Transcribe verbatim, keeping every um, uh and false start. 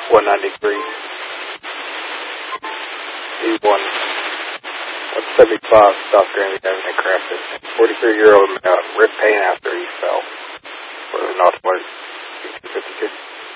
one ninety-three. E one. one seventy-five, South Grand Avenue, Crampton. forty-three-year-old male, ripped pain after he fell. For the Northwest two fifty-two.